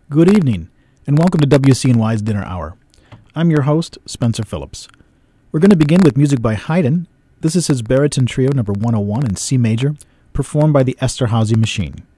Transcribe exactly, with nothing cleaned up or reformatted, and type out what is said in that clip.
Good evening, and welcome to W C N Y's Dinner Hour. I'm your host, Spencer Phillips. We're going to begin with music by Haydn. This is his baritone trio number one oh one in C major, performed by the Esterhazy Machine.